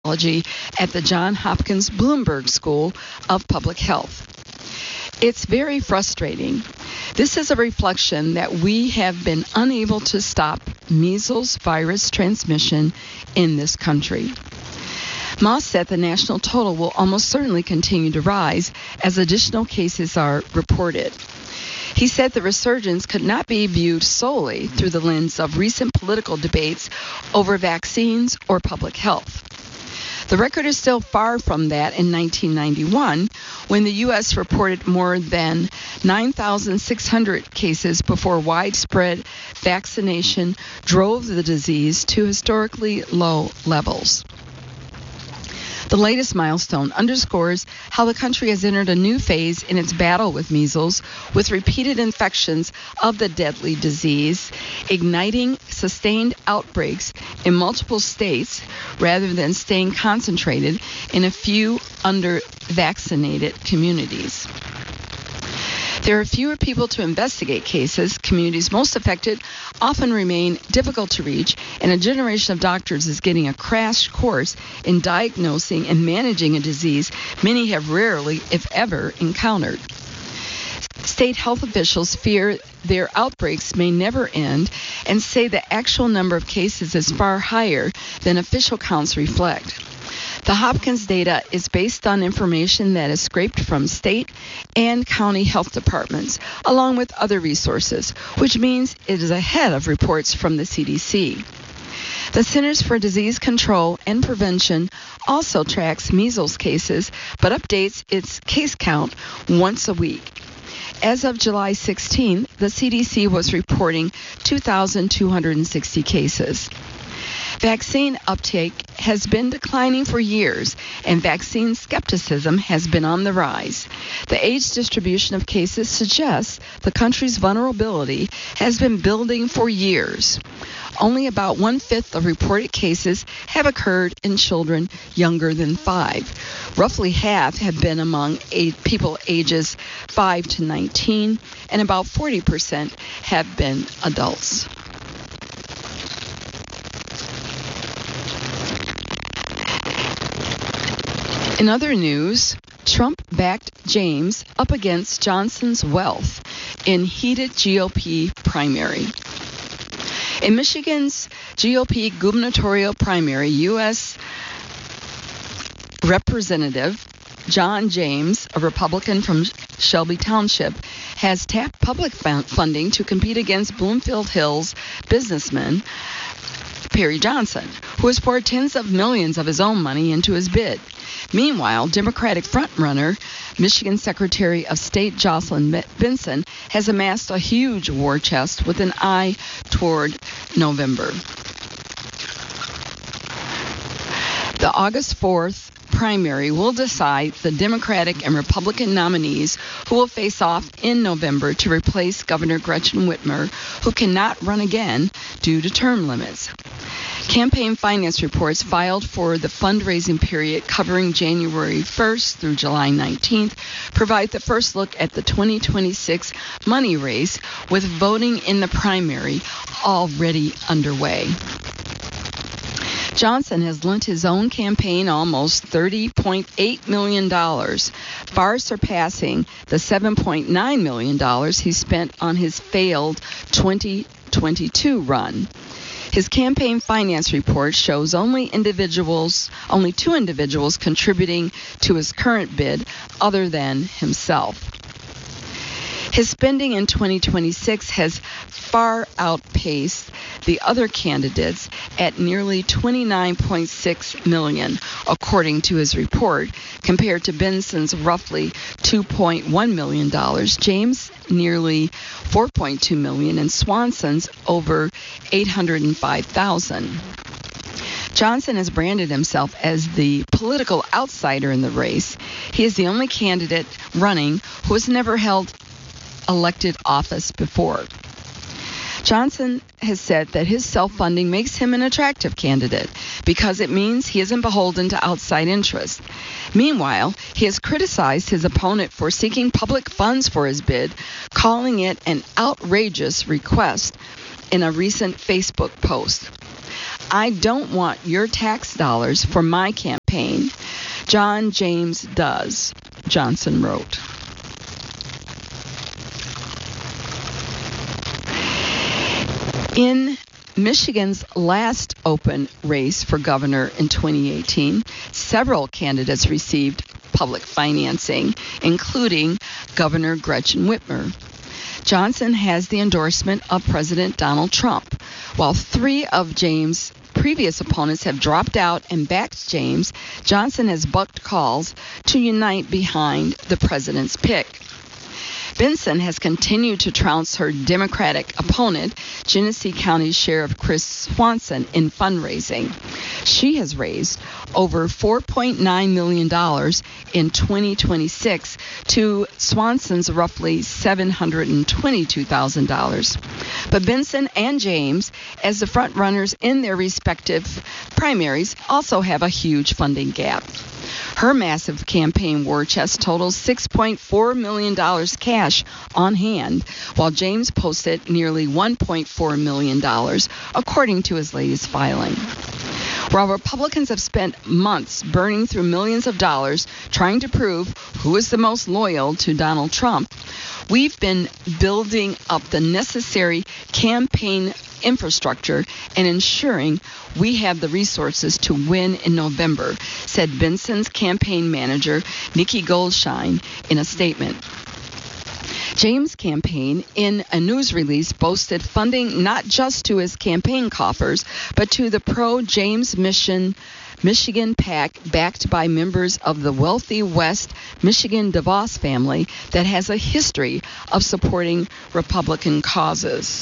Epidemiology at the Johns Hopkins Bloomberg School of Public Health. It's very frustrating. This is a reflection that we have been unable to stop measles virus transmission in this country. Moss said the national total will almost certainly continue to rise as additional cases are reported. He said the resurgence could not be viewed solely through the lens of recent political debates over vaccines or public health. The record is still far from that in 1991, when the U.S. reported more than 9,600 cases before widespread vaccination drove the disease to historically low levels. The latest milestone underscores how the country has entered a new phase in its battle with measles, with repeated infections of the deadly disease, igniting sustained outbreaks in multiple states rather than staying concentrated in a few under-vaccinated communities. There are fewer people to investigate cases. Communities most affected often remain difficult to reach, and a generation of doctors is getting a crash course in diagnosing and managing a disease many have rarely, if ever, encountered. State health officials fear their outbreaks may never end and say the actual number of cases is far higher than official counts reflect. The Hopkins data is based on information that is scraped from state and county health departments, along with other resources, which means it is ahead of reports from the CDC. The Centers for Disease Control and Prevention also tracks measles cases, but updates its case count once a week. As of July 16, the CDC was reporting 2,260 cases. Vaccine uptake has been declining for years, and vaccine skepticism has been on the rise. The age distribution of cases suggests the country's vulnerability has been building for years. Only about 1/5 of reported cases have occurred in children younger than 5. Roughly half have been among people ages 5 to 19, and about 40% have been adults. In other news, Trump backed James up against Johnson's wealth in heated GOP primary. In Michigan's GOP gubernatorial primary, U.S. Representative John James, a Republican from Shelby Township, has tapped public funding to compete against Bloomfield Hills businessman Perry Johnson, who has poured tens of millions of his own money into his bid. Meanwhile, Democratic frontrunner, Michigan Secretary of State Jocelyn Benson, has amassed a huge war chest with an eye toward November. The August 4th primary will decide the Democratic and Republican nominees who will face off in November to replace Governor Gretchen Whitmer, who cannot run again due to term limits. Campaign finance reports filed for the fundraising period covering January 1st through July 19th provide the first look at the 2026 money race, with voting in the primary already underway. Johnson has lent his own campaign almost $30.8 million, far surpassing the $7.9 million he spent on his failed 2022 run. His campaign finance report shows only two individuals contributing to his current bid other than himself. His spending in 2026 has far outpaced the other candidates at nearly $29.6 million, according to his report, compared to Benson's roughly $2.1 million, James nearly $4.2 million, and Swanson's over $805,000. Johnson has branded himself as the political outsider in the race. He is the only candidate running who has never held elected office before. Johnson has said that his self-funding makes him an attractive candidate because it means he isn't beholden to outside interests. Meanwhile, he has criticized his opponent for seeking public funds for his bid, calling it an outrageous request in a recent Facebook post. "I don't want your tax dollars for my campaign," campaign. John James does, Johnson wrote. In Michigan's last open race for governor in 2018, several candidates received public financing, including Governor Gretchen Whitmer. Johnson has the endorsement of President Donald Trump. While three of James' previous opponents have dropped out and backed James, Johnson has bucked calls to unite behind the president's pick. Benson has continued to trounce her Democratic opponent, Genesee County Sheriff Chris Swanson, in fundraising. She has raised over $4.9 million in 2026 to Swanson's roughly $722,000. But Benson and James, as the front runners in their respective primaries, also have a huge funding gap. Her massive campaign war chest totals $6.4 million cash on hand, while James posted nearly $1.4 million, according to his latest filing. While Republicans have spent months burning through millions of dollars trying to prove who is the most loyal to Donald Trump, we've been building up the necessary campaign infrastructure and ensuring we have the resources to win in November, said Benson's campaign manager, Nikki Goldschein, in a statement. James' campaign, in a news release, boasted funding not just to his campaign coffers, but to the pro-James Michigan PAC, backed by members of the wealthy West Michigan DeVos family that has a history of supporting Republican causes.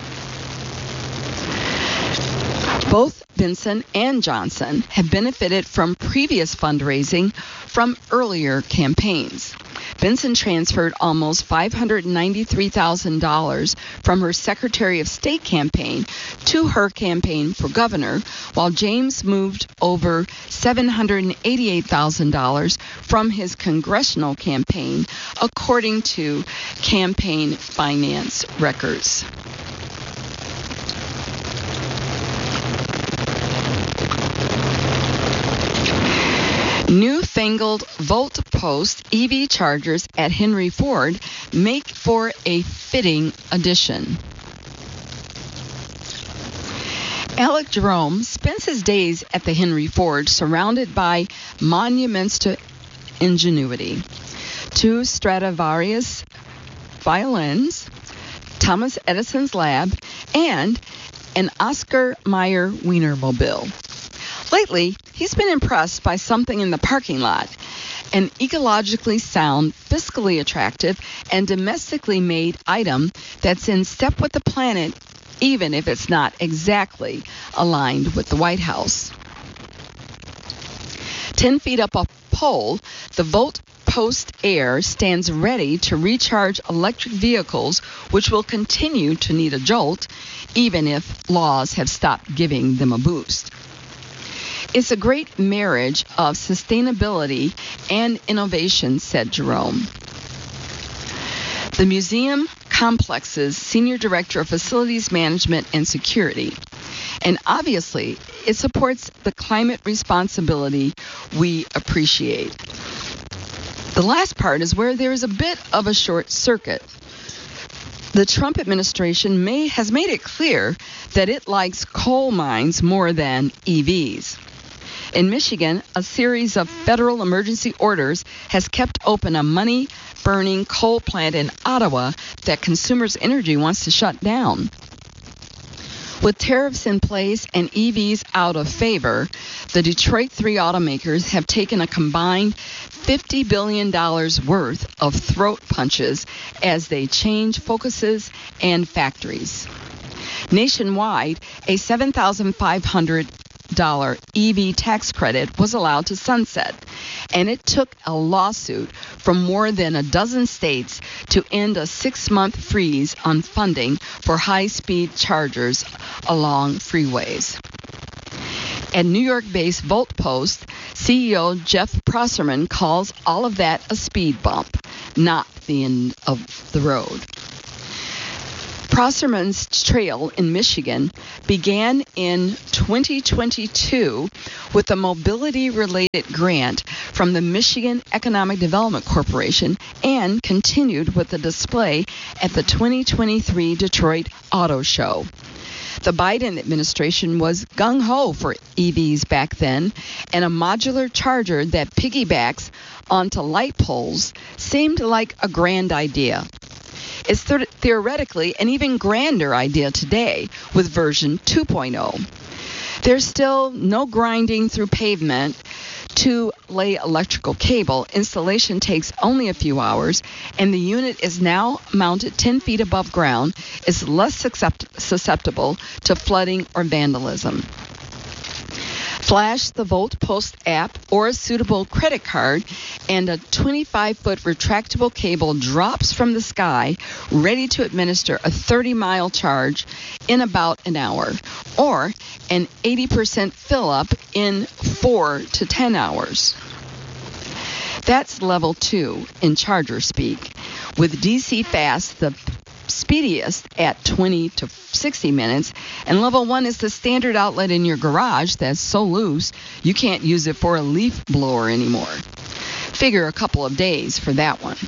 Both Benson and Johnson have benefited from previous fundraising from earlier campaigns. Benson transferred almost $593,000 from her Secretary of State campaign to her campaign for governor, while James moved over $788,000 from his congressional campaign, according to campaign finance records. Newfangled Volt Post EV chargers at Henry Ford make for a fitting addition. Alec Jerome spends his days at the Henry Ford surrounded by monuments to ingenuity. Two Stradivarius violins, Thomas Edison's lab, and an Oscar Mayer Wienermobile. Lately, he's been impressed by something in the parking lot, an ecologically sound, fiscally attractive, and domestically made item that's in step with the planet, even if it's not exactly aligned with the White House. 10 feet up a pole, the Volt Post Air stands ready to recharge electric vehicles, which will continue to need a jolt, even if laws have stopped giving them a boost. It's a great marriage of sustainability and innovation, said Jerome. The museum complex's Senior Director of Facilities Management and Security. And obviously, it supports the climate responsibility we appreciate. The last part is where there is a bit of a short circuit. The Trump administration has made it clear that it likes coal mines more than EVs. In Michigan, a series of federal emergency orders has kept open a money-burning coal plant in Ottawa that Consumers Energy wants to shut down. With tariffs in place and EVs out of favor, the Detroit 3 automakers have taken a combined $50 billion worth of throat punches as they change focuses and factories. Nationwide, a $7,500 EV tax credit was allowed to sunset, and it took a lawsuit from more than a dozen states to end a 6-month freeze on funding for high-speed chargers along freeways. At New York-based Volt Post, CEO Jeff Prosserman calls all of that a speed bump, not the end of the road. Prosserman's Trail in Michigan began in 2022 with a mobility-related grant from the Michigan Economic Development Corporation and continued with a display at the 2023 Detroit Auto Show. The Biden administration was gung-ho for EVs back then, and a modular charger that piggybacks onto light poles seemed like a grand idea. It's theoretically an even grander idea today with version 2.0. There's still no grinding through pavement to lay electrical cable. Installation takes only a few hours, and the unit is now mounted 10 feet above ground, is less susceptible to flooding or vandalism. Flash the Volt Post app or a suitable credit card, and a 25-foot retractable cable drops from the sky, ready to administer a 30-mile charge in about an hour, or an 80% fill-up in 4 to 10 hours. That's level 2 in charger speak, with DC Fast the speediest at 20 to 60 minutes, and level 1 is the standard outlet in your garage that's so loose you can't use it for a leaf blower anymore. Figure a couple of days for that one.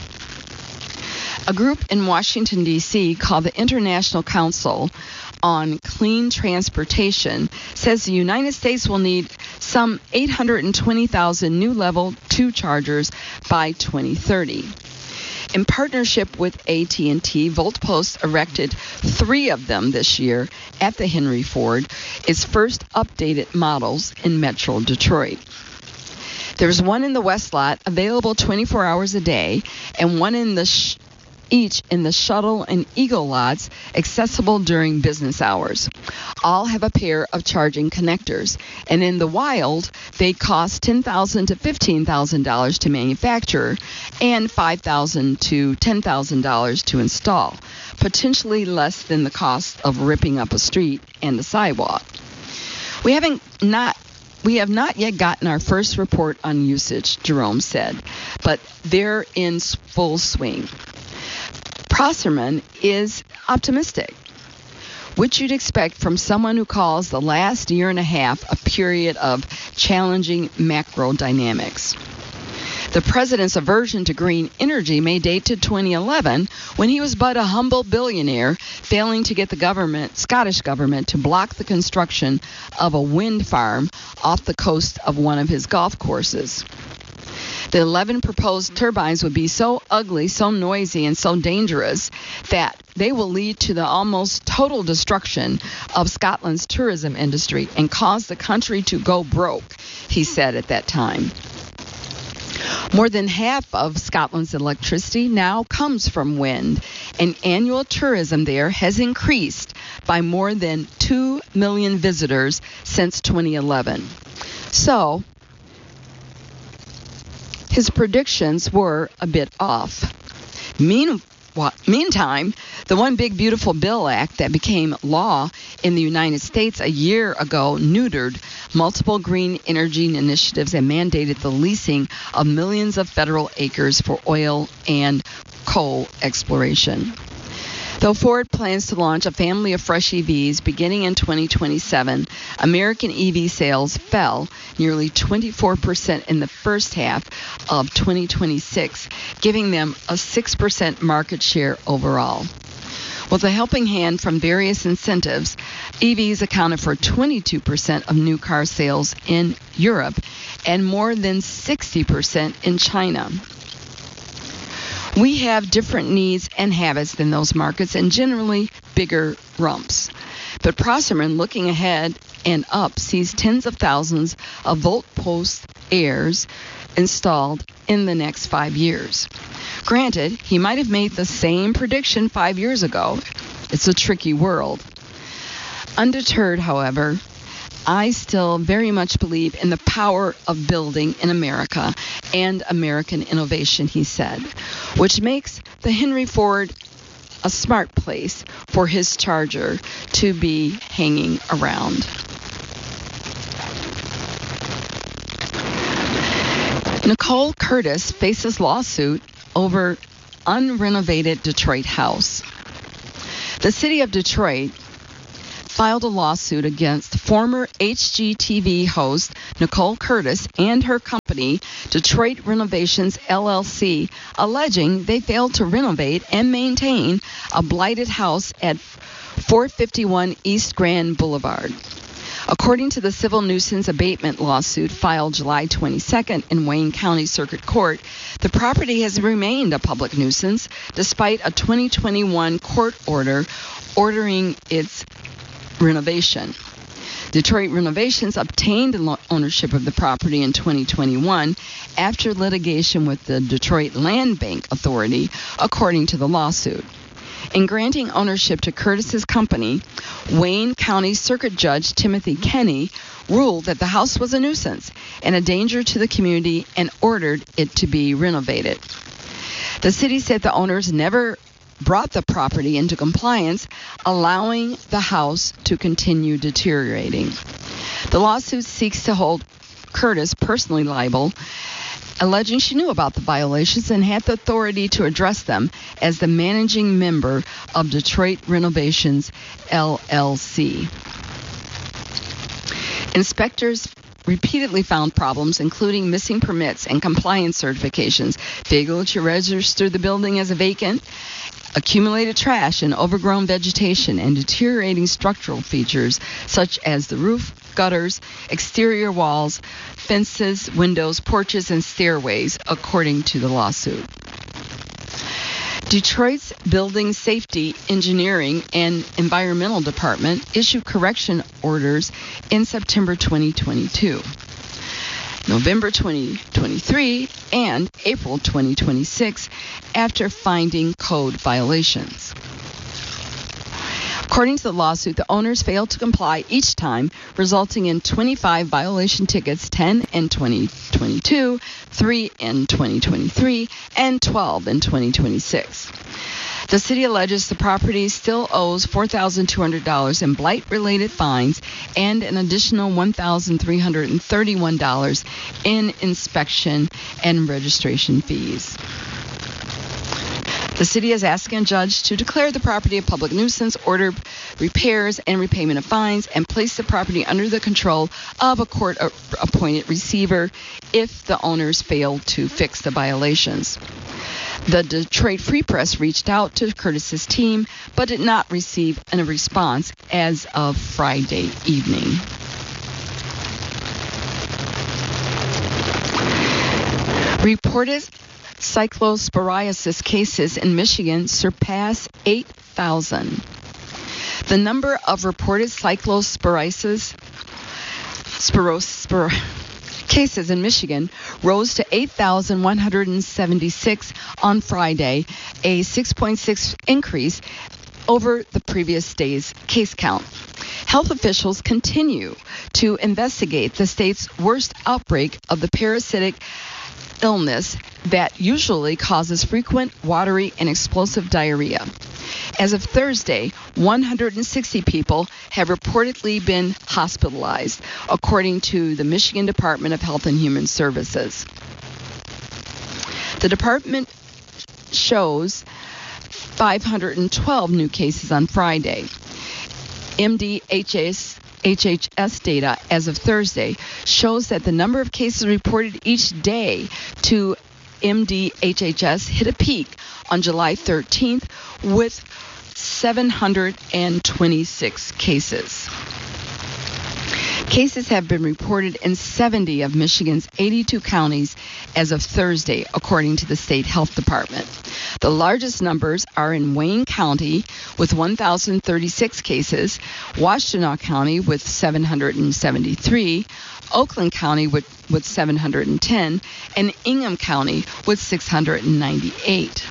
A group in Washington, D.C. called the International Council on Clean Transportation says the United States will need some 820,000 new level 2 chargers by 2030. In partnership with AT&T, VoltPost erected 3 of them this year at the Henry Ford, its first updated models in Metro Detroit. There's one in the West Lot, available 24 hours a day, and one in each in the Shuttle and Eagle lots, accessible during business hours. All have a pair of charging connectors, and in the wild, they cost $10,000 to $15,000 to manufacture and $5,000 to $10,000 to install, potentially less than the cost of ripping up a street and a sidewalk. We have not yet gotten our first report on usage, Jerome said, but they're in full swing. Prosserman is optimistic, which you'd expect from someone who calls the last year and a half a period of challenging macro dynamics. The president's aversion to green energy may date to 2011, when he was but a humble billionaire, failing to get the Scottish government to block the construction of a wind farm off the coast of one of his golf courses. The 11 proposed turbines would be so ugly, so noisy, and so dangerous that they will lead to the almost total destruction of Scotland's tourism industry and cause the country to go broke, he said at that time. More than half of Scotland's electricity now comes from wind, and annual tourism there has increased by more than 2 million visitors since 2011. So, his predictions were a bit off. Meantime, the One Big Beautiful Bill Act that became law in the United States a year ago neutered multiple green energy initiatives and mandated the leasing of millions of federal acres for oil and coal exploration. Though Ford plans to launch a family of fresh EVs beginning in 2027, American EV sales fell nearly 24% in the first half of 2026, giving them a 6% market share overall. With a helping hand from various incentives, EVs accounted for 22% of new car sales in Europe and more than 60% in China. We have different needs and habits than those markets, and generally bigger rumps. But Prosserman, looking ahead and up, sees tens of thousands of VoltPost Airs installed in the next 5 years. Granted, he might have made the same prediction 5 years ago. It's a tricky world. Undeterred, however, I still very much believe in the power of building in America and American innovation, he said, which makes the Henry Ford a smart place for his charger to be hanging around. Nicole Curtis faces lawsuit over unrenovated Detroit house. The city of Detroit filed a lawsuit against former HGTV host Nicole Curtis and her company, Detroit Renovations LLC, alleging they failed to renovate and maintain a blighted house at 451 East Grand Boulevard. According to the civil nuisance abatement lawsuit filed July 22nd in Wayne County Circuit Court, the property has remained a public nuisance despite a 2021 court order ordering its renovation. Detroit Renovations obtained ownership of the property in 2021 after litigation with the Detroit Land Bank Authority, according to the lawsuit. In granting ownership to Curtis's company, Wayne County Circuit Judge Timothy Kenny ruled that the house was a nuisance and a danger to the community and ordered it to be renovated. The city said the owners never brought the property into compliance, allowing the house to continue deteriorating. The lawsuit seeks to hold Curtis personally liable, alleging she knew about the violations and had the authority to address them as the managing member of Detroit Renovations LLC. Inspectors repeatedly found problems, including missing permits and compliance certifications, failure to register the building as a vacant, accumulated trash and overgrown vegetation, and deteriorating structural features such as the roof, gutters, exterior walls, fences, windows, porches, and stairways, according to the lawsuit. Detroit's Building Safety, Engineering, and Environmental Department issued correction orders in September 2022, November 2023, and April 2026 after finding code violations. According to the lawsuit, the owners failed to comply each time, resulting in 25 violation tickets, 10 in 2022, 3 in 2023, and 12 in 2026. The city alleges the property still owes $4,200 in blight-related fines and an additional $1,331 in inspection and registration fees. The city is asking a judge to declare the property a public nuisance, order repairs and repayment of fines, and place the property under the control of a court-appointed receiver if the owners fail to fix the violations. The Detroit Free Press reached out to Curtis's team, but did not receive a response as of Friday evening. Reported cyclosporiasis cases in Michigan surpass 8,000. The number of reported cyclosporiasis cases in Michigan rose to 8,176 on Friday, a 6.6 increase over the previous day's case count. Health officials continue to investigate the state's worst outbreak of the parasitic illness that usually causes frequent, watery, and explosive diarrhea. As of Thursday, 160 people have reportedly been hospitalized, according to the Michigan Department of Health and Human Services. The department shows 512 new cases on Friday. MDHS data as of Thursday shows that the number of cases reported each day to MDHS hit a peak on July 13th with 726 cases. Cases have been reported in 70 of Michigan's 82 counties as of Thursday, according to the state health department. The largest numbers are in Wayne County with 1,036 cases, Washtenaw County with 773, Oakland County with 710, and Ingham County with 698.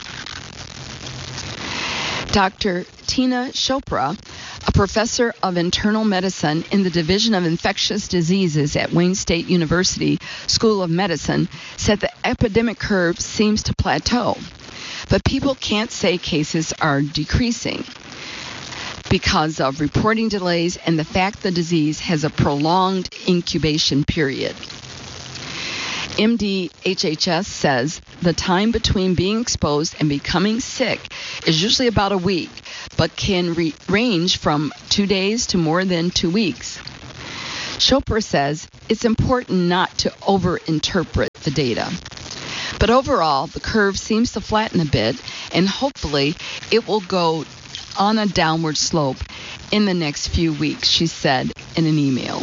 Dr. Tina Chopra, a professor of internal medicine in the Division of Infectious Diseases at Wayne State University School of Medicine, said the epidemic curve seems to plateau, but people can't say cases are decreasing because of reporting delays and the fact the disease has a prolonged incubation period. MDHHS says the time between being exposed and becoming sick is usually about a week, but can range from 2 days to more than 2 weeks. Chopra says it's important not to overinterpret the data. But overall, the curve seems to flatten a bit, and hopefully it will go on a downward slope in the next few weeks, she said in an email.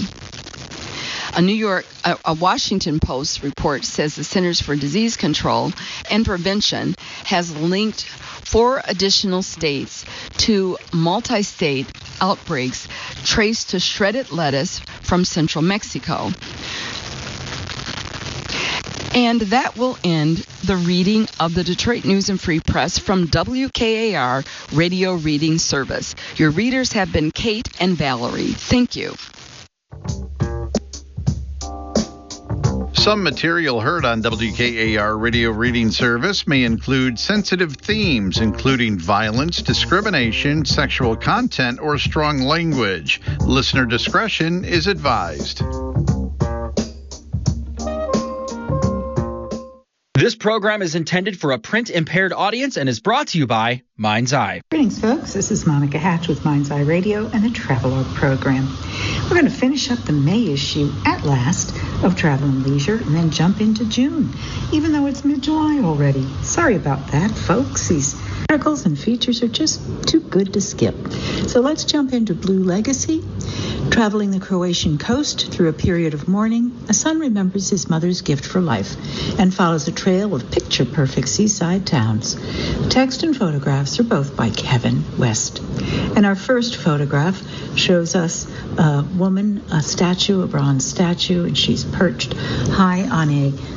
A Washington Post report says the Centers for Disease Control and Prevention has linked 4 additional states to multi-state outbreaks traced to shredded lettuce from central Mexico. And that will end the reading of the Detroit News and Free Press from WKAR Radio Reading Service. Your readers have been Kate and Valerie. Thank you. Some material heard on WKAR Radio Reading Service may include sensitive themes, including violence, discrimination, sexual content, or strong language. Listener discretion is advised. This program is intended for a print-impaired audience and is brought to you by Mind's Eye. Greetings, folks. This is Monica Hatch with Mind's Eye Radio and the Travelogue program. We're going to finish up the May issue at last of Travel and Leisure and then jump into June, even though it's mid-July already. Sorry about that, folks. These articles and features are just too good to skip. So let's jump into Blue Legacy. Traveling the Croatian coast through a period of mourning, a son remembers his mother's gift for life and follows a trail of picture-perfect seaside towns. Text and photographs are both by Kevin West. And our first photograph shows us a woman, a statue, a bronze statue, and she's perched high on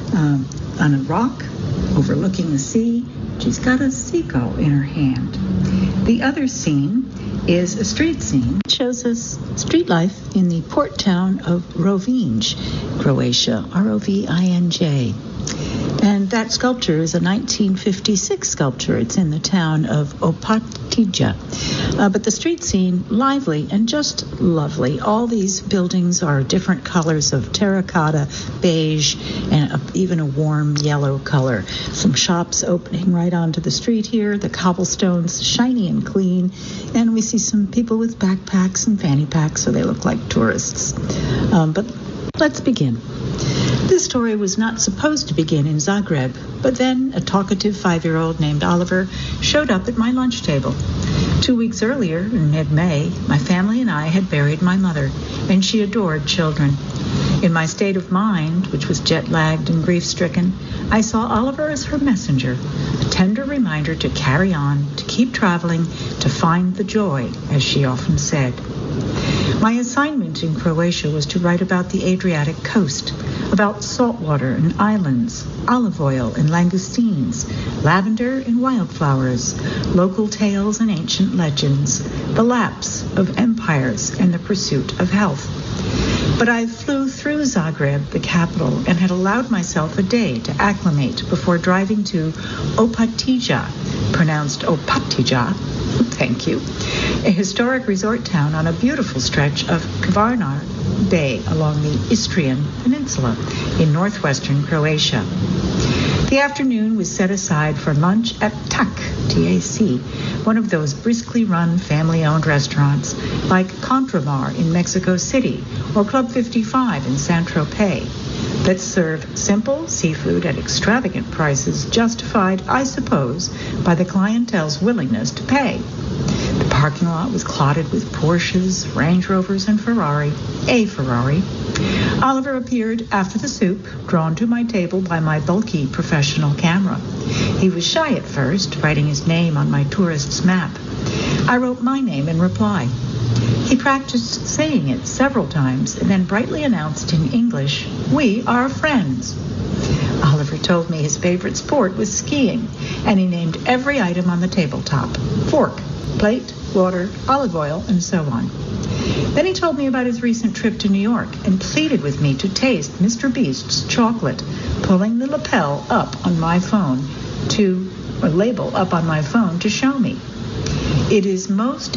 a rock overlooking the sea. She's got a seagull in her hand. The other scene is a street scene. It shows us street life in the port town of Rovinj, Croatia, Rovinj. And that sculpture is a 1956 sculpture. It's in the town of Opatija. But the street scene, lively and just lovely. All these buildings are different colors of terracotta, beige, and even a warm yellow color. Some shops opening right onto the street here. The cobblestones shiny and clean. And we see some people with backpacks and fanny packs, so they look like tourists. But let's begin. This story was not supposed to begin in Zagreb, but then a talkative 5-year-old named Oliver showed up at my lunch table. 2 weeks earlier, in mid-May, my family and I had buried my mother, and she adored children. In my state of mind, which was jet-lagged and grief-stricken, I saw Oliver as her messenger, a tender reminder to carry on, to keep traveling, to find the joy, as she often said. My assignment in Croatia was to write about the Adriatic coast, about saltwater and islands, olive oil and langoustines, lavender and wildflowers, local tales and ancient legends, the lapse of empires and the pursuit of health. But I flew through Zagreb, the capital, and had allowed myself a day to acclimate before driving to Opatija, pronounced Opatija, thank you, a historic resort town on a beautiful stretch of Kvarnar Bay along the Istrian Peninsula in northwestern Croatia. The afternoon was set aside for lunch at TAC, T-A-C, one of those briskly run family-owned restaurants like Contramar in Mexico City or Club 55 in Saint-Tropez that serve simple seafood at extravagant prices justified, I suppose, by the clientele's willingness to pay. The parking lot was clotted with Porsches, Range Rovers, and a Ferrari. Oliver appeared after the soup, drawn to my table by my bulky professional camera. He was shy at first, writing his name on my tourist's map. I wrote my name in reply. He practiced saying it several times and then brightly announced in English, "We are friends." Oliver told me his favorite sport was skiing, and he named every item on the tabletop: fork, plate, water, olive oil, and so on. Then he told me about his recent trip to New York and pleaded with me to taste Mr. Beast's chocolate, pulling the lapel up on my phone label up on my phone to show me. "It is most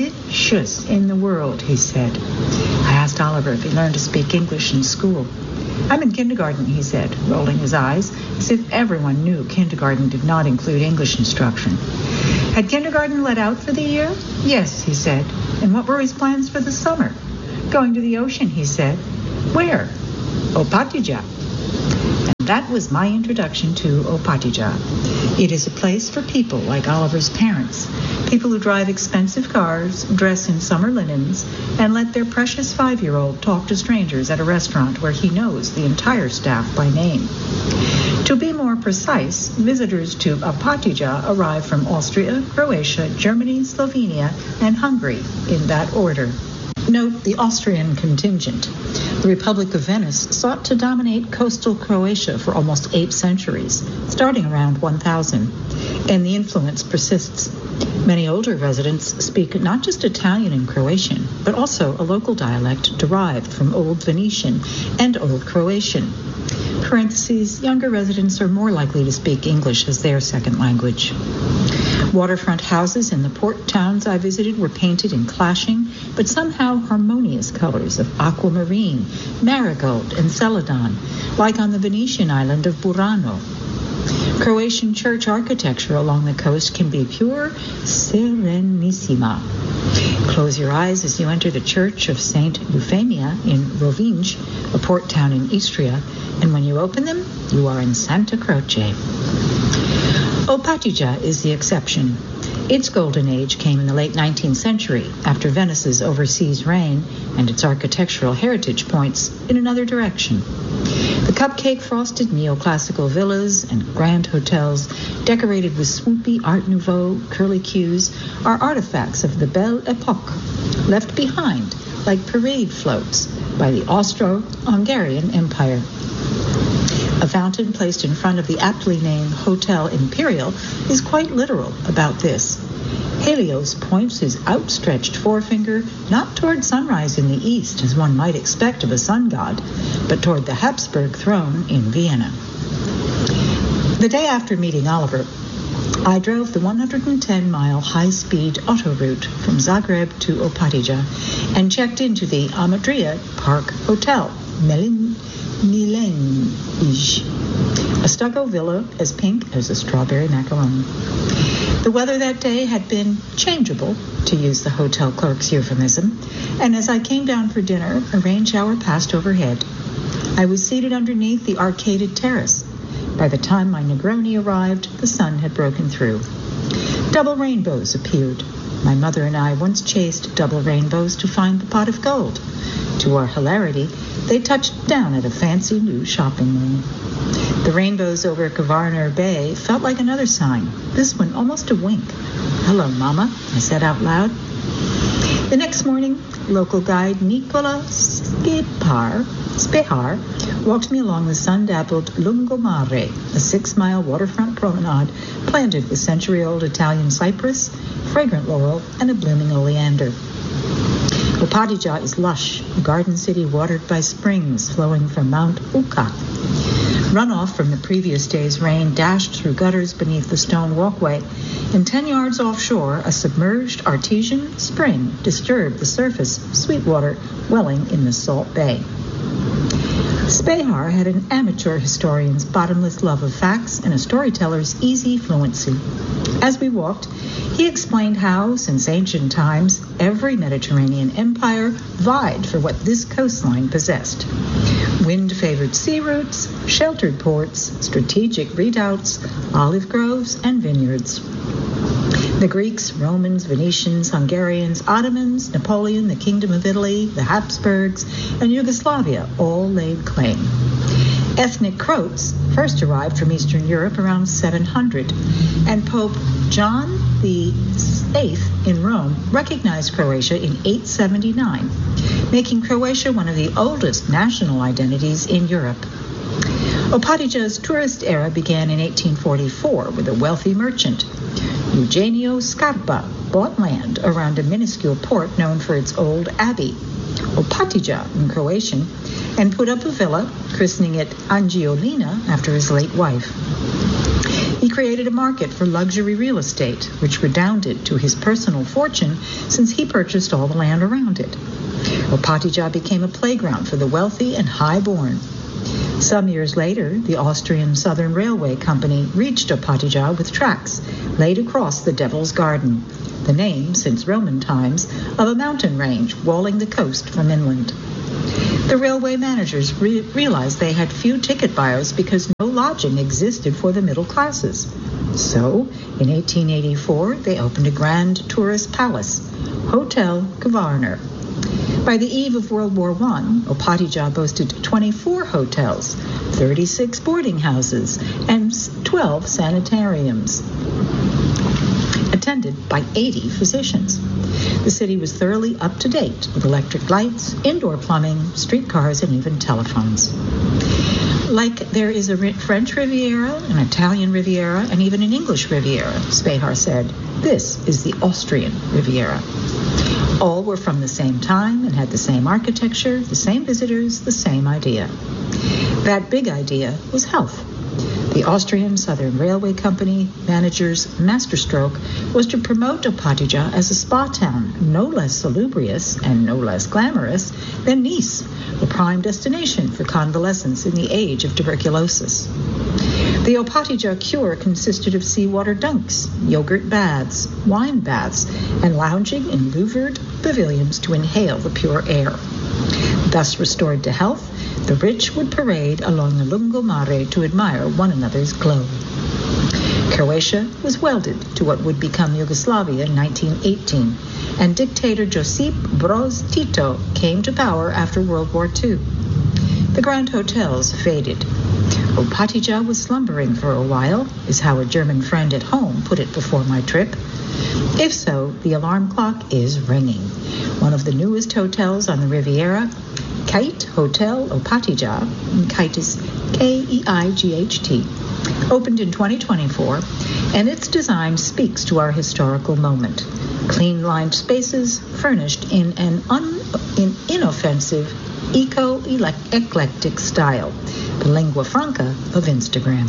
delicious in the world," he said. I asked Oliver if he learned to speak English in school. I'm in kindergarten, he said, rolling his eyes, as if everyone knew kindergarten did not include English instruction. Had kindergarten let out for the year? Yes, he said. And what were his plans for the summer? Going to the ocean, he said. Where? Opatija. And that was my introduction to Opatija. It is a place for people like Oliver's parents, people who drive expensive cars, dress in summer linens, and let their precious 5-year-old talk to strangers at a restaurant where he knows the entire staff by name. To be more precise, visitors to Opatija arrive from Austria, Croatia, Germany, Slovenia, and Hungary in that order. Note the Austrian contingent. The Republic of Venice sought to dominate coastal Croatia for almost 8 centuries, starting around 1000, and the influence persists. Many older residents speak not just Italian and Croatian, but also a local dialect derived from Old Venetian and Old Croatian. Parentheses, younger residents are more likely to speak English as their second language. Waterfront houses in the port towns I visited were painted in clashing but somehow harmonious colors of aquamarine, marigold, and celadon, like on the Venetian island of Burano. Croatian church architecture along the coast can be pure serenissima. Close your eyes as you enter the church of Saint Euphemia in Rovinj, a port town in Istria, and when you open them, you are in Santa Croce. Opatija is the exception. Its golden age came in the late 19th century, after Venice's overseas reign and its architectural heritage points in another direction. The cupcake-frosted neoclassical villas and grand hotels decorated with swoopy Art Nouveau curlicues are artifacts of the Belle Époque, left behind like parade floats by the Austro-Hungarian Empire. A fountain placed in front of the aptly named Hotel Imperial is quite literal about this. Helios points his outstretched forefinger not toward sunrise in the east, as one might expect of a sun god, but toward the Habsburg throne in Vienna. The day after meeting Oliver, I drove the 110-mile high-speed autoroute from Zagreb to Opatija and checked into the Amadria Park Hotel, Milenij, a stucco villa as pink as a strawberry macaron. The weather that day had been changeable, to use the hotel clerk's euphemism, and as I came down for dinner, a rain shower passed overhead. I was seated underneath the arcaded terrace. By the time my Negroni arrived, the sun had broken through. Double rainbows appeared. My mother and I once chased double rainbows to find the pot of gold. To our hilarity, they touched down at a fancy new shopping mall. The rainbows over Kavarner Bay felt like another sign, this one almost a wink. "Hello, Mama," I said out loud. The next morning, local guide Nicola Spehar walked me along the sun-dappled Lungomare, a 6-mile waterfront promenade planted with century-old Italian cypress, fragrant laurel, and a blooming oleander. Opatija is lush, a garden city watered by springs flowing from Mount Uka. Runoff from the previous day's rain dashed through gutters beneath the stone walkway, and 10 yards offshore, a submerged artesian spring disturbed the surface of sweet water welling in the salt bay. Spehar had an amateur historian's bottomless love of facts and a storyteller's easy fluency. As we walked, he explained how, since ancient times, every Mediterranean empire vied for what this coastline possessed. Wind-favored sea routes, sheltered ports, strategic redoubts, olive groves, and vineyards. The Greeks, Romans, Venetians, Hungarians, Ottomans, Napoleon, the Kingdom of Italy, the Habsburgs, and Yugoslavia all laid claim. Ethnic Croats first arrived from Eastern Europe around 700, and Pope John VIII in Rome recognized Croatia in 879, making Croatia one of the oldest national identities in Europe. Opatija's tourist era began in 1844 with a wealthy merchant, Eugenio Scarpa, bought land around a minuscule port known for its old abbey, Opatija in Croatian, and put up a villa, christening it Angiolina after his late wife. He created a market for luxury real estate, which redounded to his personal fortune since he purchased all the land around it. Opatija became a playground for the wealthy and high-born. Some years later, the Austrian Southern Railway Company reached Opatija with tracks laid across the Devil's Garden, the name, since Roman times, of a mountain range walling the coast from inland. The railway managers realized they had few ticket buyers because no lodging existed for the middle classes. So, in 1884, they opened a grand tourist palace, Hotel Kvarner. By the eve of World War I, Opatija boasted 24 hotels, 36 boarding houses, and 12 sanitariums, attended by 80 physicians. The city was thoroughly up to date with electric lights, indoor plumbing, streetcars, and even telephones. Like there is a French Riviera, an Italian Riviera, and even an English Riviera, Spehar said, this is the Austrian Riviera. All were from the same time and had the same architecture, the same visitors, the same idea. That big idea was health. The Austrian Southern Railway Company manager's masterstroke was to promote Opatija as a spa town, no less salubrious and no less glamorous than Nice, the prime destination for convalescents in the age of tuberculosis. The Opatija cure consisted of seawater dunks, yogurt baths, wine baths, and lounging in louvered pavilions to inhale the pure air. Thus restored to health, the rich would parade along the Lungomare to admire one another's glow. Croatia was welded to what would become Yugoslavia in 1918, and dictator Josip Broz Tito came to power after World War II. The grand hotels faded. Opatija was slumbering for a while, is how a German friend at home put it before my trip. If so, the alarm clock is ringing. One of the newest hotels on the Riviera, Kite Hotel Opatija, Kite is K-E-I-G-H-T, opened in 2024, and its design speaks to our historical moment. Clean-lined spaces furnished in an inoffensive, eco-eclectic style, the lingua franca of Instagram.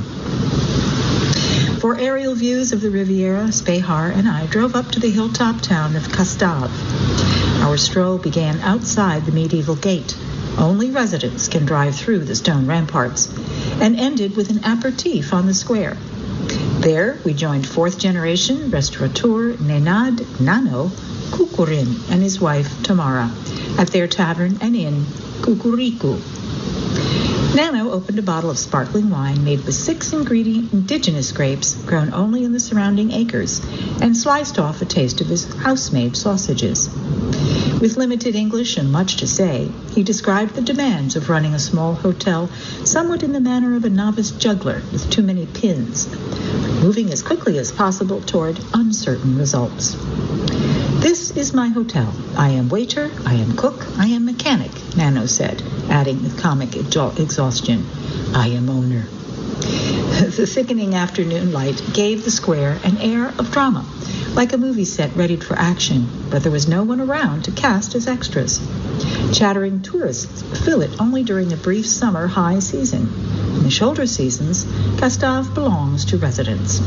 For aerial views of the Riviera, Spehar and I drove up to the hilltop town of Kastav. Our stroll began outside the medieval gate. Only residents can drive through the stone ramparts, and ended with an aperitif on the square. There, we joined fourth-generation restaurateur Nenad Nano Kukurin and his wife Tamara at their tavern and inn, Kukuriku. Nano opened a bottle of sparkling wine made with 6 indigenous grapes grown only in the surrounding acres, and sliced off a taste of his house-made sausages. With limited English and much to say, he described the demands of running a small hotel somewhat in the manner of a novice juggler with too many pins, moving as quickly as possible toward uncertain results. This is my hotel. I am waiter, I am cook, I am mechanic, Nano said, adding with comic exhaustion, I am owner. The thickening afternoon light gave the square an air of drama, like a movie set readied for action, but there was no one around to cast as extras. Chattering tourists fill it only during the brief summer high season. In the shoulder seasons, Kastav belongs to residents.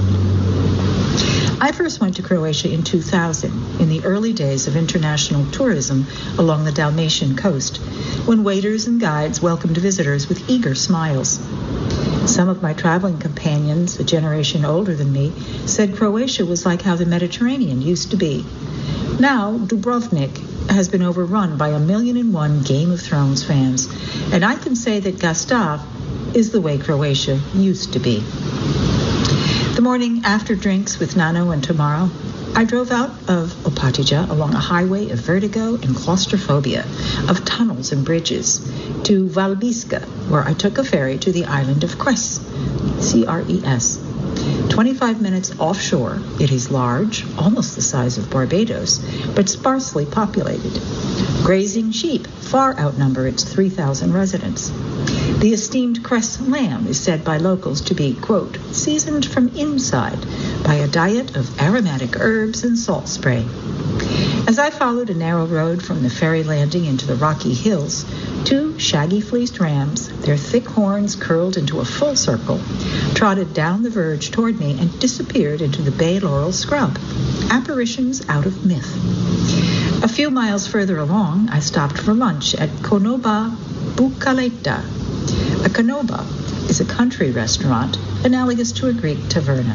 I first went to Croatia in 2000, in the early days of international tourism along the Dalmatian coast, when waiters and guides welcomed visitors with eager smiles. Some of my traveling companions, a generation older than me, said Croatia was like how the Mediterranean used to be. Now, Dubrovnik has been overrun by 1,000,001 Game of Thrones fans, and I can say that Kastav is the way Croatia used to be. The morning after drinks with Nano and Tamara, I drove out of Opatija along a highway of vertigo and claustrophobia, of tunnels and bridges, to Valbiska, where I took a ferry to the island of Cres, C-R-E-S. 25 minutes offshore, it is large, almost the size of Barbados, but sparsely populated. Grazing sheep far outnumber its 3,000 residents. The esteemed Cres lamb is said by locals to be, quote, seasoned from inside by a diet of aromatic herbs and salt spray. As I followed a narrow road from the ferry landing into the rocky hills, 2 shaggy-fleeced rams, their thick horns curled into a full circle, trotted down the verge toward me and disappeared into the bay laurel scrub, apparitions out of myth. A few miles further along, I stopped for lunch at Konoba Bukaleta, A canoba is a country restaurant analogous to a Greek taverna.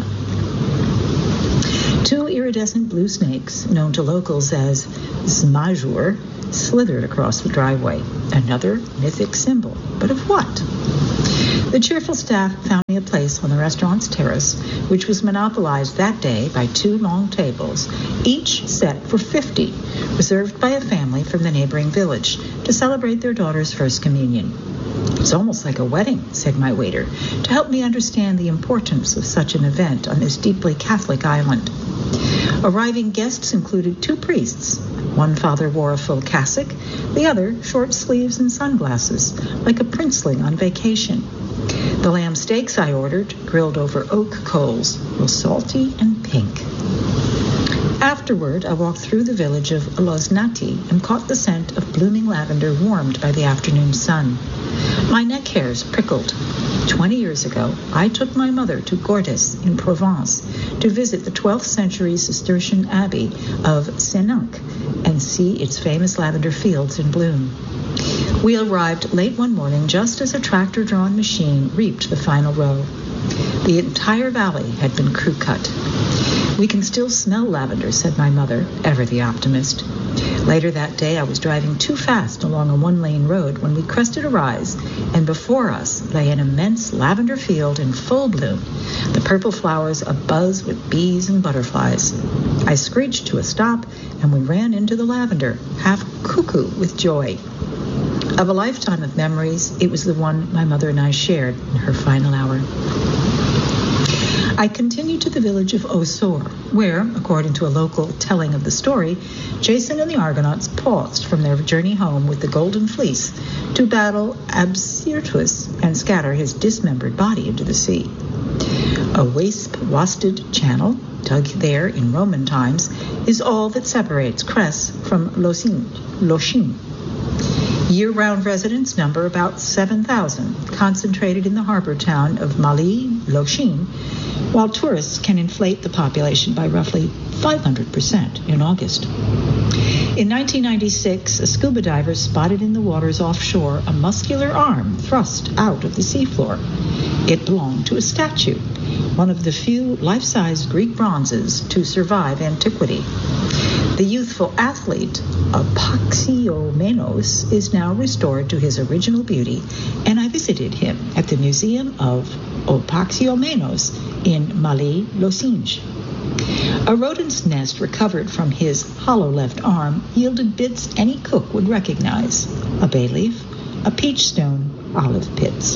2 iridescent blue snakes, known to locals as zmajur, slithered across the driveway. Another mythic symbol. But of what? The cheerful staff found me a place on the restaurant's terrace, which was monopolized that day by 2 long tables, each set for 50, reserved by a family from the neighboring village to celebrate their daughter's first communion. "It's almost like a wedding," said my waiter, to help me understand the importance of such an event on this deeply Catholic island. Arriving guests included 2 priests. One father wore a full cassock, the other short sleeves and sunglasses, like a princeling on vacation. The lamb steaks I ordered, grilled over oak coals, were salty and pink. Afterward, I walked through the village of Loznati and caught the scent of blooming lavender warmed by the afternoon sun. My neck hairs prickled. 20 years ago, I took my mother to Gordes in Provence to visit the 12th century Cistercian abbey of Senanque and see its famous lavender fields in bloom. We arrived late one morning just as a tractor-drawn machine reaped the final row. The entire valley had been crew-cut. "We can still smell lavender," said my mother, ever the optimist. Later that day, I was driving too fast along a 1-lane road when we crested a rise, and before us lay an immense lavender field in full bloom, the purple flowers abuzz with bees and butterflies. I screeched to a stop, and we ran into the lavender, half cuckoo with joy. Of a lifetime of memories, it was the one my mother and I shared in her final hour. I continued to the village of Osor, where, according to a local telling of the story, Jason and the Argonauts paused from their journey home with the Golden Fleece to battle Absyrtus and scatter his dismembered body into the sea. A wasp-wasted channel, dug there in Roman times, is all that separates Cress from Lochin. Year-round residents number about 7,000, concentrated in the harbor town of Mali-Lochin, while tourists can inflate the population by roughly 500% in August. In 1996, a scuba diver spotted in the waters offshore a muscular arm thrust out of the seafloor. It belonged to a statue, one of the few life-size Greek bronzes to survive antiquity. The youthful athlete, Opaxiomenos, is now restored to his original beauty, and I visited him at the Museum of Opaxiomenos in Mali-Lochin. A rodent's nest recovered from his hollow left arm yielded bits any cook would recognize: a bay leaf, a peach stone, olive pits.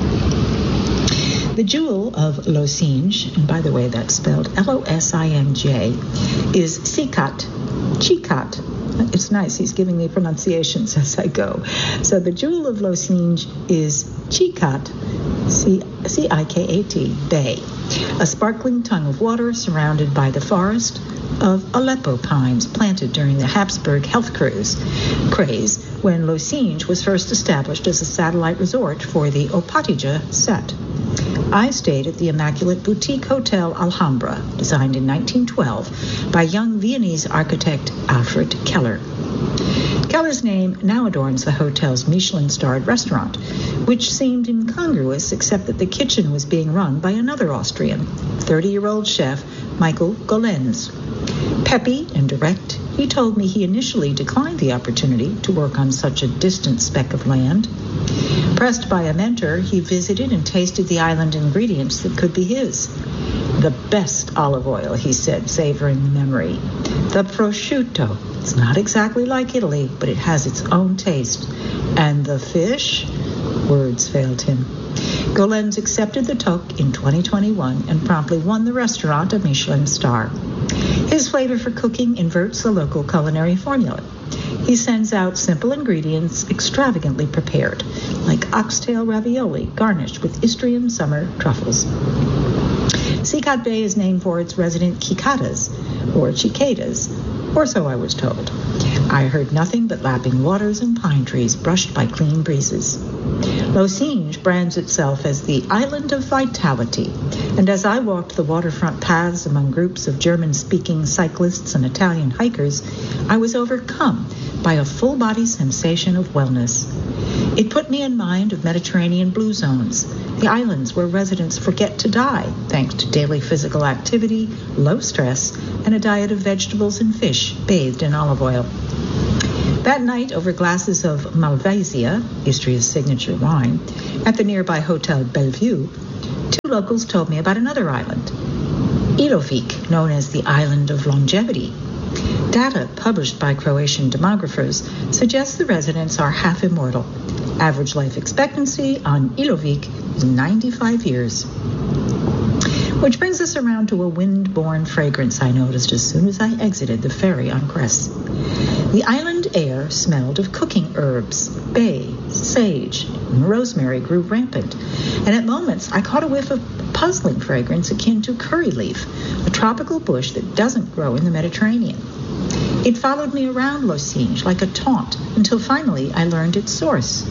The jewel of Losinj, and by the way, that's spelled Losinj, is Cicat. It's nice. He's giving me pronunciations as I go. So the jewel of Losinj is Cicat, C-I-K-A-T, Bay, a sparkling tongue of water surrounded by the forest of Aleppo pines planted during the Habsburg health craze when Losinj was first established as a satellite resort for the Opatija set. I stayed at the immaculate boutique hotel Alhambra, designed in 1912 by young Viennese architect Alfred Keller. Keller's name now adorns the hotel's Michelin-starred restaurant, which seemed incongruous except that the kitchen was being run by another Austrian, 30-year-old chef Michael Golenz. Peppy and direct, he told me he initially declined the opportunity to work on such a distant speck of land. Pressed by a mentor, he visited and tasted the island ingredients that could be his. "The best olive oil," he said, savoring the memory. "The prosciutto. It's not exactly like Italy, but it has its own taste. And the fish?" Words failed him. Golenz accepted the toque in 2021 and promptly won the restaurant a Michelin star. His flavor for cooking inverts the local culinary formula. He sends out simple ingredients extravagantly prepared, like oxtail ravioli garnished with Istrian summer truffles. Cicat Bay is named for its resident cicadas, or cicadas, or so I was told. I heard nothing but lapping waters and pine trees brushed by clean breezes. Losinj brands itself as the island of vitality, and as I walked the waterfront paths among groups of German-speaking cyclists and Italian hikers, I was overcome by a full-body sensation of wellness. It put me in mind of Mediterranean blue zones, the islands where residents forget to die thanks to daily physical activity, low stress, and a diet of vegetables and fish bathed in olive oil. That night, over glasses of Malvasia, Istria's signature wine, at the nearby Hotel Bellevue, two locals told me about another island, Ilovik, known as the Island of Longevity. Data published by Croatian demographers suggests the residents are half immortal. Average life expectancy on Ilovik is 95 years. Which brings us around to a wind-borne fragrance I noticed as soon as I exited the ferry on Kres. The island air smelled of cooking herbs. Bay, sage, and rosemary grew rampant, and at moments I caught a whiff of puzzling fragrance akin to curry leaf, a tropical bush that doesn't grow in the Mediterranean. It followed me around Losinj like a taunt until finally I learned its source.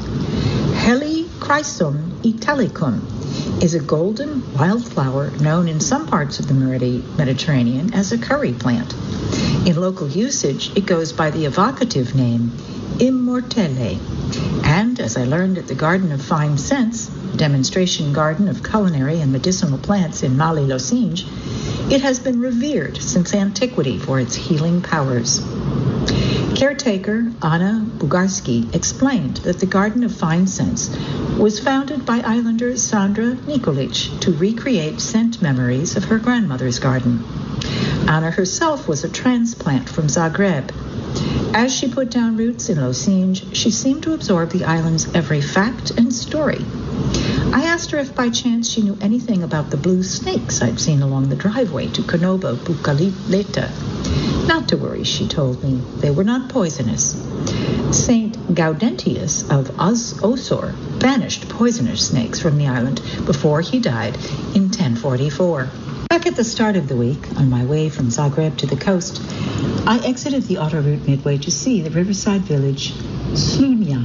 Helichrysum italicum is a golden wildflower known in some parts of the Mediterranean as a curry plant. In local usage, it goes by the evocative name immortelle. And, as I learned at the Garden of Fine Scents, demonstration garden of culinary and medicinal plants in Mali Losinj, it has been revered since antiquity for its healing powers. Caretaker Anna Bugarski explained that the Garden of Fine Scents was founded by islander Sandra Nikolic to recreate scent memories of her grandmother's garden. Anna herself was a transplant from Zagreb. As she put down roots in Losinj, she seemed to absorb the island's every fact and story. I asked her if by chance she knew anything about the blue snakes I'd seen along the driveway to Konoba Bukaleta. Not to worry, she told me. They were not poisonous. Saint Gaudentius of Osor banished poisonous snakes from the island before he died in 1044. Back at the start of the week, on my way from Zagreb to the coast, I exited the autoroute midway to see the riverside village Slunja,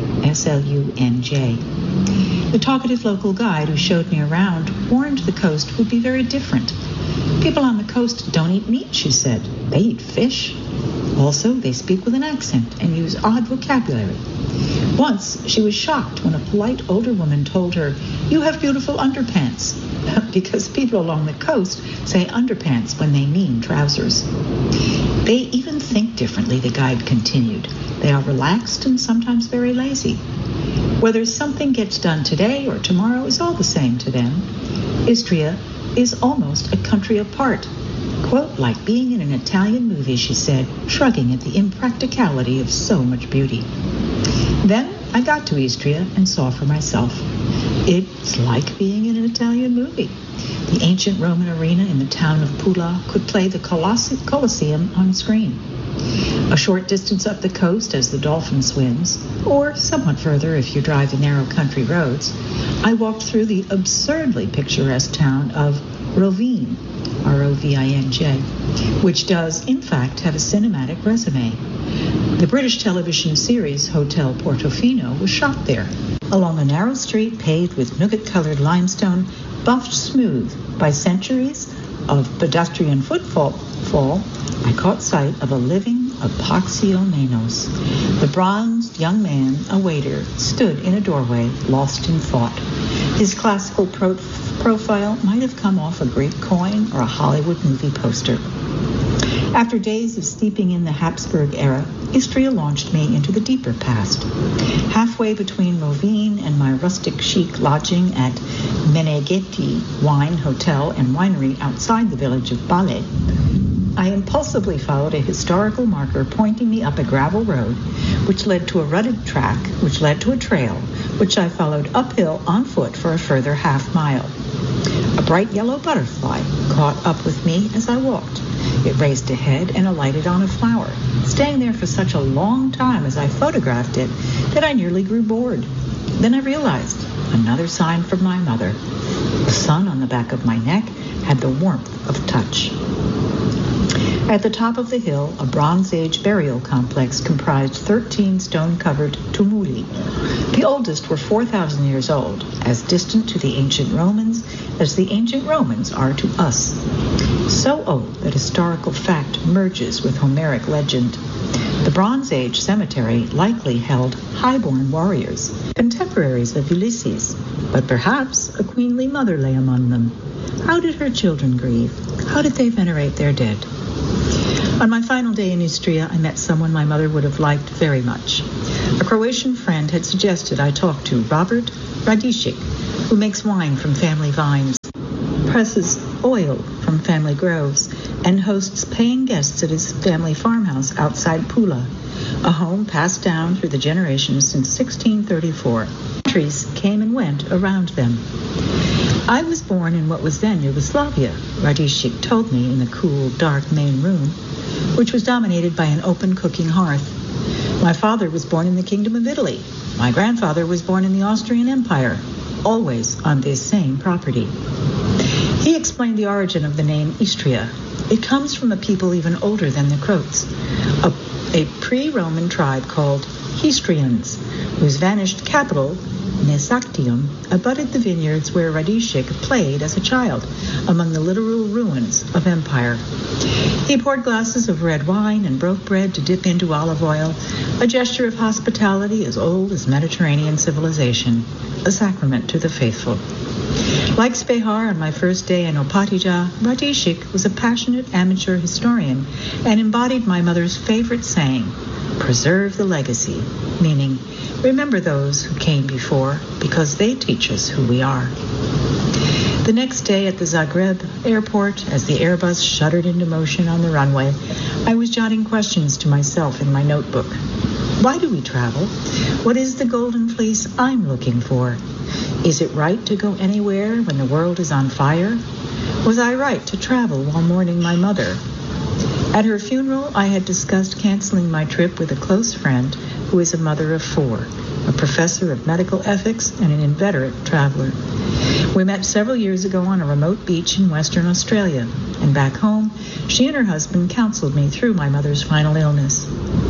S-L-U-N-J. The talkative local guide who showed me around warned the coast would be very different. People on the coast don't eat meat, she said. They eat fish. Also, they speak with an accent and use odd vocabulary. Once, she was shocked when a polite older woman told her, "You have beautiful underpants," because people along the coast say underpants when they mean trousers. They even think differently, the guide continued. They are relaxed and sometimes very lazy. Whether something gets done today or tomorrow is all the same to them. Istria is almost a country apart. Quote, like being in an Italian movie, she said, shrugging at the impracticality of so much beauty. Then I got to Istria and saw for myself. It's like being in an Italian movie. The ancient Roman arena in the town of Pula could play the Colosseum on screen. A short distance up the coast as the dolphin swims, or somewhat further if you drive the narrow country roads, I walked through the absurdly picturesque town of Rovinj, R-O-V-I-N-J, which does, in fact, have a cinematic resume. The British television series Hotel Portofino was shot there. Along a narrow street paved with nougat-colored limestone, buffed smooth by centuries of pedestrian footfall, I caught sight of a living Apoxiomenos. The bronzed young man, a waiter, stood in a doorway, lost in thought. His classical profile might have come off a Greek coin or a Hollywood movie poster. After days of steeping in the Habsburg era, Istria launched me into the deeper past. Halfway between Rovinj and my rustic chic lodging at Meneghetti Wine Hotel and Winery outside the village of Bale, I impulsively followed a historical marker pointing me up a gravel road, which led to a rutted track, which led to a trail, which I followed uphill on foot for a further half mile. A bright yellow butterfly caught up with me as I walked. It raised a head and alighted on a flower, staying there for such a long time as I photographed it that I nearly grew bored. Then I realized, another sign from my mother. The sun on the back of my neck had the warmth of touch. At the top of the hill, a Bronze Age burial complex comprised 13 stone-covered tumuli. The oldest were 4,000 years old, as distant to the ancient Romans as the ancient Romans are to us. So old that historical fact merges with Homeric legend. The Bronze Age cemetery likely held highborn warriors, contemporaries of Ulysses, but perhaps a queenly mother lay among them. How did her children grieve? How did they venerate their dead? On my final day in Istria, I met someone my mother would have liked very much. A Croatian friend had suggested I talk to Robert Radicic, who makes wine from family vines, presses oil from family groves, and hosts paying guests at his family farmhouse outside Pula, a home passed down through the generations since 1634. Trees came and went around them. I was born in what was then Yugoslavia, Radicic told me in the cool, dark main room, which was dominated by an open cooking hearth. My father was born in the Kingdom of Italy. My grandfather was born in the Austrian Empire, always on this same property. He explained the origin of the name Istria. It comes from a people even older than the Croats, a pre-Roman tribe called Histrians, whose vanished capital, Nesactium, abutted the vineyards where Radicic played as a child, among the literal ruins of empire. He poured glasses of red wine and broke bread to dip into olive oil, a gesture of hospitality as old as Mediterranean civilization, a sacrament to the faithful. Like Spehar on my first day in Opatija, Radicic was a passionate amateur historian and embodied my mother's favorite saying, "Preserve the legacy," meaning, remember those who came before because they teach us who we are. The next day at the Zagreb airport, as the Airbus shuddered into motion on the runway, I was jotting questions to myself in my notebook. Why do we travel? What is the golden fleece I'm looking for? Is it right to go anywhere when the world is on fire? Was I right to travel while mourning my mother? At her funeral, I had discussed canceling my trip with a close friend who is a mother of 4, a professor of medical ethics and an inveterate traveler. We met several years ago on a remote beach in Western Australia, and back home, she and her husband counseled me through my mother's final illness.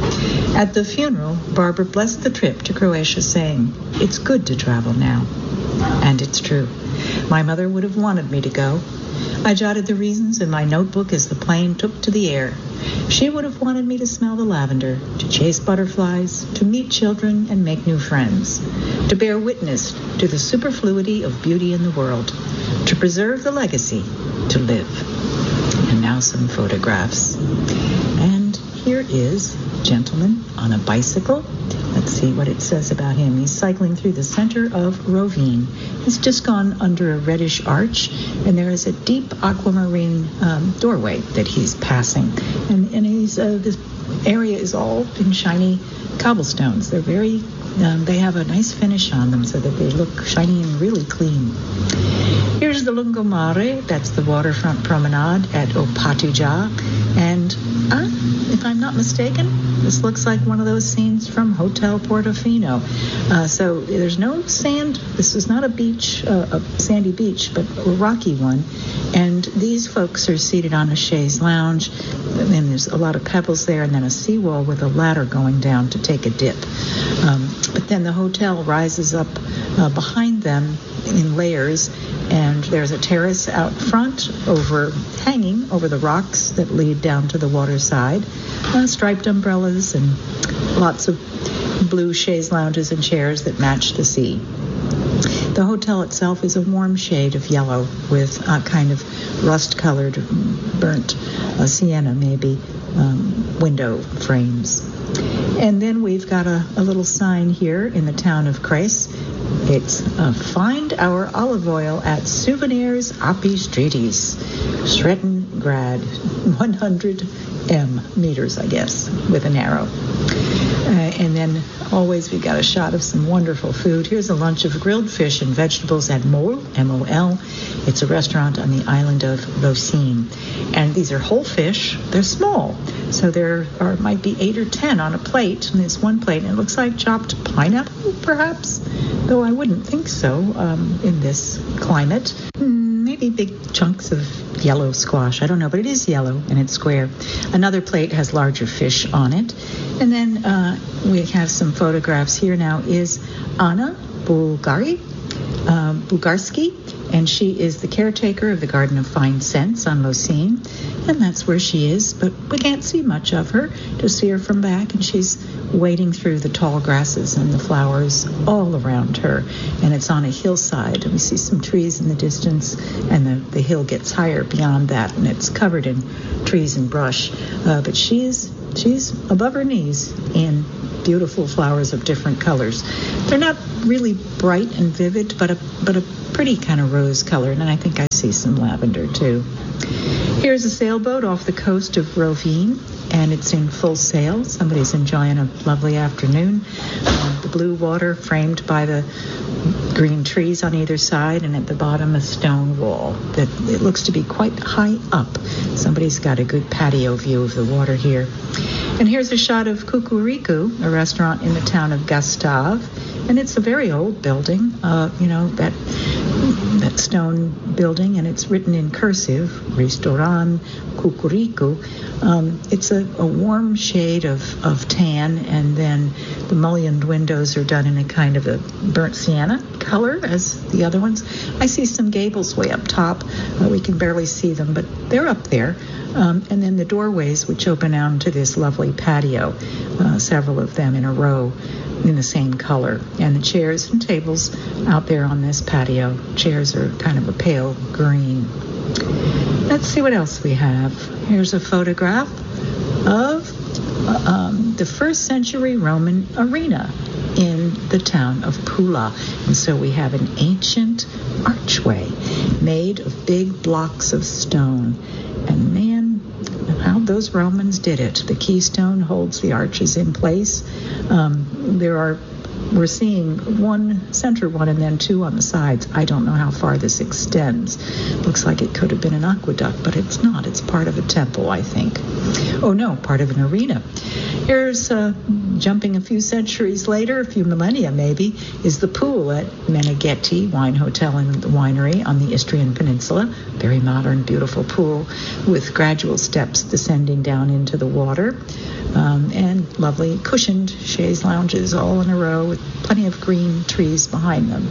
At the funeral, Barbara blessed the trip to Croatia, saying, "It's good to travel now." And it's true. My mother would have wanted me to go. I jotted the reasons in my notebook as the plane took to the air. She would have wanted me to smell the lavender, to chase butterflies, to meet children and make new friends, to bear witness to the superfluity of beauty in the world, to preserve the legacy, to live. And now some photographs. And here is a gentleman on a bicycle. Let's see what it says about him. He's cycling through the center of Rovine. He's just gone under a reddish arch, and there is a deep aquamarine doorway that he's passing. And he's this area is all in shiny cobblestones. They're very, they have a nice finish on them so that they look shiny and really clean. Here's the Lungomare. That's the waterfront promenade at Opatija. And if I'm not mistaken, this looks like one of those scenes from Hotel Portofino. So there's no sand. This is not a beach, a sandy beach, but a rocky one. And these folks are seated on a chaise lounge. And there's a lot of pebbles there, and then a seawall with a ladder going down to take a dip. But then the hotel rises up behind them in layers, and there's a terrace out front hanging over the rocks that lead down to the water side, striped umbrellas and lots of blue chaise lounges and chairs that match the sea. The hotel itself is a warm shade of yellow with a kind of rust-colored, burnt sienna maybe, window frames. And then we've got a little sign here in the town of Kres. It's find our olive oil at Souvenirs Apistritis, Sretengrad, 100 meters, I guess, with an arrow. And then always we've got a shot of some wonderful food. Here's a lunch of grilled fish and vegetables at Mol, M-O-L. It's a restaurant on the island of Losin. And these are whole fish. They're small. So there might be 8 or 10 on a plate. And it's one plate. And it looks like chopped pineapple, perhaps. Though I wouldn't think so in this climate. Maybe big chunks of yellow squash. I don't know, but it is yellow and it's square. Another plate has larger fish on it. And then we have some photographs. Here now is Anna Bugarski, and she is the caretaker of the Garden of Fine Scents on Losine, and that's where she is, but we can't see much of her. Just see her from back, and she's wading through the tall grasses and the flowers all around her, and it's on a hillside. We see some trees in the distance, and the hill gets higher beyond that, and it's covered in trees and brush, but she's above her knees in beautiful flowers of different colors. They're not really bright and vivid, but a pretty kind of rose color, and I think I see some lavender too. Here's a sailboat off the coast of Rovine, and it's in full sail. Somebody's enjoying a lovely afternoon. The blue water framed by the green trees on either side, and at the bottom a stone wall that it looks to be quite high up. Somebody's got a good patio view of the water here. And here's a shot of Kukuriku, a restaurant in the town of Gustave, and it's a very old building, that stone building, and it's written in cursive, Restaurant Kukuriku. It's a warm shade of tan, and then the mullioned windows are done in a kind of a burnt sienna color as the other ones. I see some gables way up top. We can barely see them, but they're up there. And then the doorways, which open out to this lovely patio, several of them in a row in the same color. And the chairs and tables out there on this patio. Chairs are kind of a pale green. Let's see what else we have. Here's a photograph of the first century Roman arena in the town of Pula. And so we have an ancient archway made of big blocks of stone. And man, how those Romans did it. The keystone holds the arches in place. We're seeing one center one and then two on the sides. I don't know how far this extends. Looks like it could have been an aqueduct, but it's not. It's part of a temple, I think. Oh no, part of an arena. Here's jumping a few centuries later, a few millennia maybe, is the pool at Meneghetti Wine Hotel and Winery on the Istrian Peninsula. Very modern, beautiful pool with gradual steps descending down into the water. And lovely cushioned chaise lounges all in a row with plenty of green trees behind them.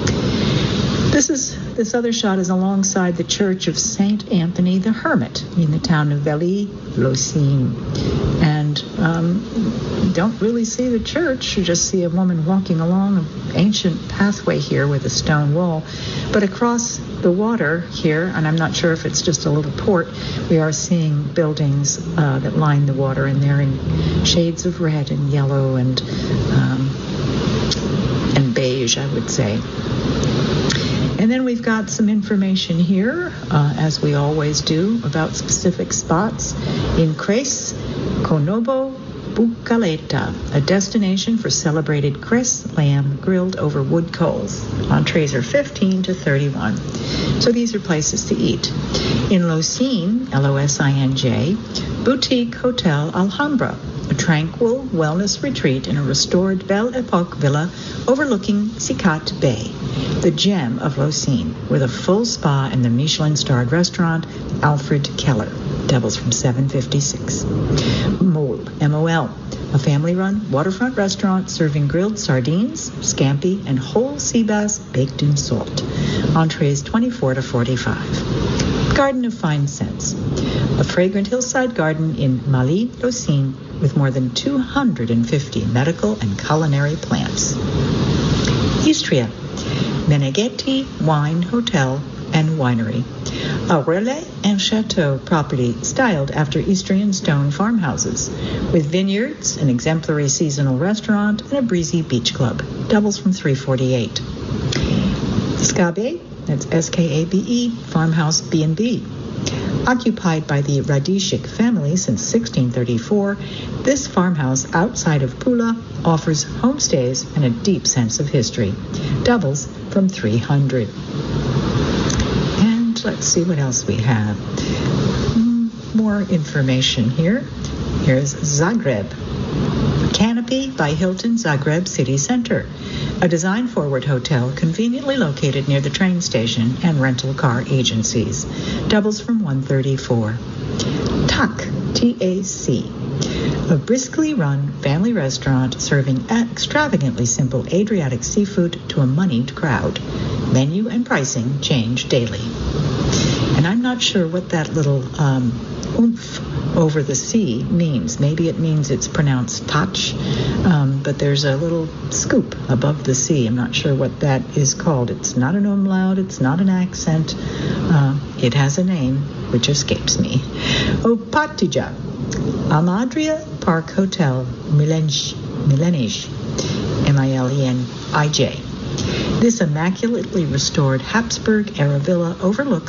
This other shot is alongside the church of Saint Anthony the Hermit in the town of Vely-Losine. And don't really see the church. You just see a woman walking along an ancient pathway here with a stone wall. But across the water here, and I'm not sure if it's just a little port, we are seeing buildings that line the water, and they're in shades of red and yellow and beige, I would say. And then we've got some information here, as we always do, about specific spots in Cres, Konobo, Bucaleta, a destination for celebrated Cres lamb grilled over wood coals. Entrees are 15 to 31. So these are places to eat. In Losine, Losinj, Boutique Hotel Alhambra, a tranquil wellness retreat in a restored Belle Epoque villa overlooking Sicat Bay, the gem of Losine, with a full spa and the Michelin-starred restaurant Alfred Keller. Doubles from $7.56. Mole, M-O-L, a family-run waterfront restaurant serving grilled sardines, scampi, and whole sea bass baked in salt. Entrees 24 to 45. Garden of Fine Scents, a fragrant hillside garden in Mali-Losine with more than 250 medical and culinary plants. Istria, Meneghetti Wine Hotel and Winery, a relais and chateau property styled after Istrian stone farmhouses, with vineyards, an exemplary seasonal restaurant, and a breezy beach club. Doubles from $3.48. Skabe, that's S-K-A-B-E, farmhouse B&B. Occupied by the Radishik family since 1634, this farmhouse outside of Pula offers homestays and a deep sense of history. Doubles from $300. And let's see what else we have. More information here. Here's Zagreb. Canopy by Hilton Zagreb City Center, a design-forward hotel conveniently located near the train station and rental car agencies. Doubles from $134. Tak, T-A-C, a briskly run family restaurant serving extravagantly simple Adriatic seafood to a moneyed crowd. Menu and pricing change daily. And I'm not sure what that little oomph over the C means. Maybe it means it's pronounced touch, but there's a little scoop above the C. I'm not sure what that is called. It's not an umlaut. It's not an accent. It has a name which escapes me. Opatija, Amadria Park Hotel, Milenij, Milenij. This immaculately restored Habsburg-era villa overlooks